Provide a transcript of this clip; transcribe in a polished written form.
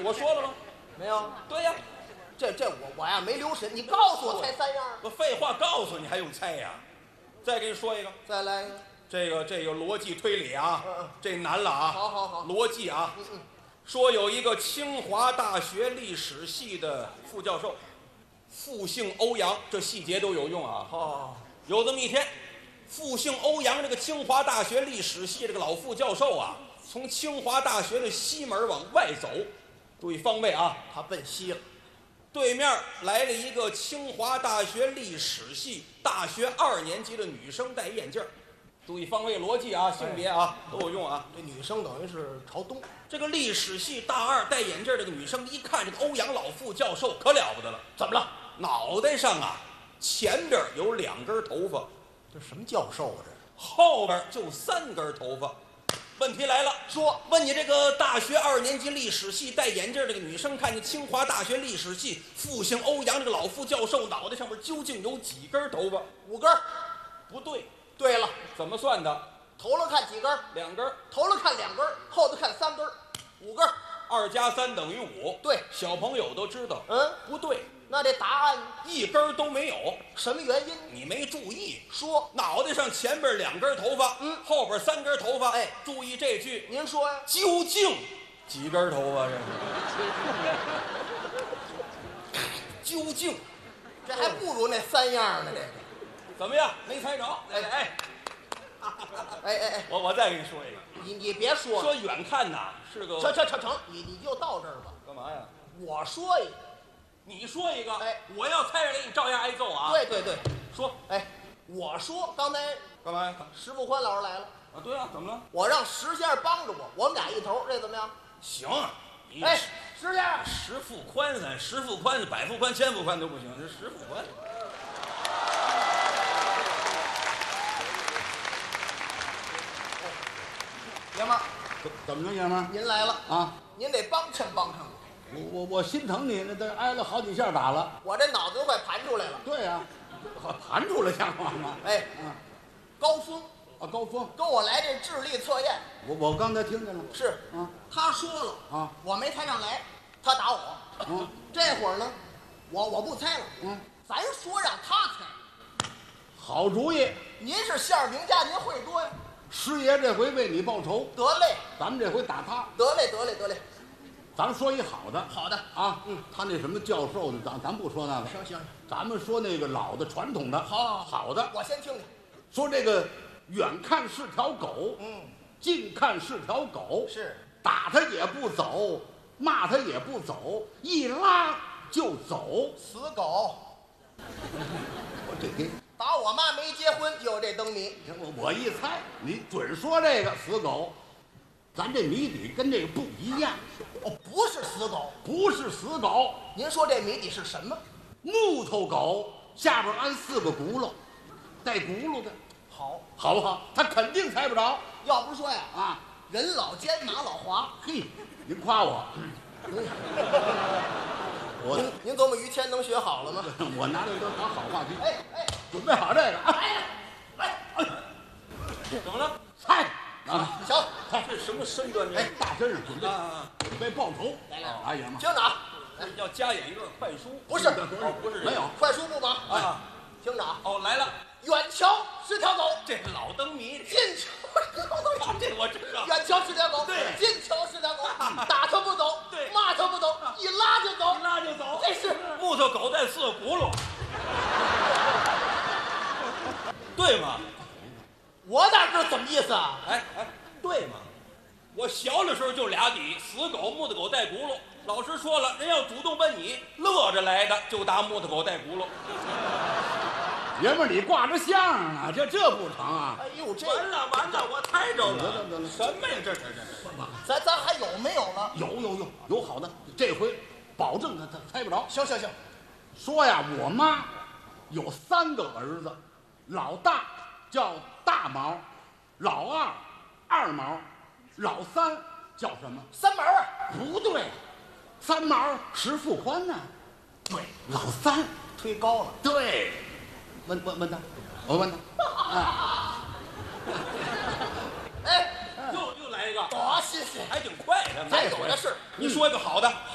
我说了吗？ 没有。 对呀， 这我呀没留神，你告诉我猜3样。 我废话告诉你还用猜呀？再给你说一个， 再来一个。 这个逻辑推理啊，这难了啊。 好。 逻辑啊，说有一个清华大学历史系的副教授，复姓欧阳，这细节都有用啊。有这么一天，复姓欧阳这个清华大学历史系这个老副教授啊，从清华大学的西门往外走，注意方位啊， 他奔西了。 对面来了一个清华大学历史系大学2年级的女生，戴眼镜。注意方位逻辑啊，性别啊都有用啊。 这女生等于是朝东。 这个历史系大2戴眼镜这个女生一看这个欧阳老副教授可了不得了，怎么了？脑袋上啊前边有2根头发， 这什么教授啊？这后边就3根头发。问题来了， 说问你这个大学2年级历史系戴眼镜这个女生，看见清华大学历史系复姓欧阳这个老副教授脑袋上面究竟有几根头发 ？5根。 不对。 对了， 怎么算的？ 头了看几根 ？2根。 头了看2根，后头看3根，5根。 2加3等于5。 对， 小朋友都知道。不对。 那这答案 1根都没有。 什么原因？ 你没注意。 说脑袋上前边2根头发，后边3根头发。 哎， 注意这句。 您说呀？ 究竟几根头发？这究竟， 这还不如那3样呢。这个怎么样？没猜着？哎，我再给你说一个。 你别说了。 说远看呐是个。 成，你就到这儿吧。 干嘛呀？ 我说一个， 你说一个。 哎， 我要猜着你照样挨揍啊。 对。 说。 哎，我说刚才干嘛呀？ 石富宽老师来了。 啊，对啊，怎么了？ 我让石先生帮着我们俩一头，这怎么样？ 行。 哎，石先生， 石富宽10富宽、100富宽、1000富宽都不行，这石富宽。 爷们儿， 怎么着，爷们儿？ 您来了啊！ 您得帮衬我。 我心疼你，那都挨了好几下打了。 我这脑子都快盘出来了。 对呀，盘出来像话吗？ 哎，高峰啊，高峰跟我来这智力测验。 我刚才听见了。 是啊， 他说了啊， 我没猜上来，他打我。这会儿呢，我不猜了。咱说让他猜。 好主意。 您是相声名家，您会多呀。 师爷这回为你报仇。 得嘞， 咱们这回打他。 得嘞。 咱说一好的。 好的啊，他那什么教授的，咱不说那个。 行， 咱们说那个老的传统的。好的。 我先听听。 说这个远看是条狗，近看是条狗， 是打他也不走，骂他也不走，一拉就走， 死狗。 我这给打我妈没结婚就有这灯谜。 我一猜，你准说这个死狗。咱这谜底跟这个不一样。 不是死狗。 不是死狗。 您说这谜底是什么？ 木头狗下边安4个轱辘，带轱辘的。好不好？他肯定猜不着。 要不说呀， 啊， 人老奸马老滑。 嘿，您夸我。 您琢磨于谦能学好了吗？ 我拿这个当好话题。 哎， 准备好这个啊！ 怎么了？ 猜啊！ 行， 这什么身段？ 哎，大身上准备报仇。 来， 哎呀妈！ 听着啊， 要加演一段快书。 不是没有快书不忙啊。 听着啊， 来了。 远瞧是条狗， 这老灯谜。 近瞧是条狗， 这我知道。 远瞧是条狗， 对， 近瞧是条狗，打它不走， 对， 骂它不走，一拉就走，这是木头狗带4个轱辘，对吗？ 我哪知道怎么意思啊？ 哎，对吗？我小的时候就俩底，死狗、木头狗带轱辘。老师说了，人要主动问你，乐着来的就答木头狗带轱辘。 爷们儿，你挂着相啊，这不成啊！ 哎呦，这完了，我猜着了。 得什么呀？这咱还有没有了？ 有好的，这回保证他猜不着。 行， 说呀，我妈有3个儿子，老大叫大毛，老二二毛，老三叫什么 ？3毛啊？ 不对，3毛石富宽呢？对，老三推高了。 对。问他，我问他。 哎， 又来一个。 好，谢谢。 还挺快的。 还有的是。 你说一个好的。